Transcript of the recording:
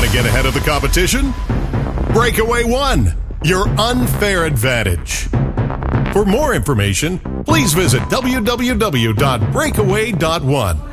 to get ahead of the competition? Breakaway One, your unfair advantage. For more information, please visit www.breakaway.one.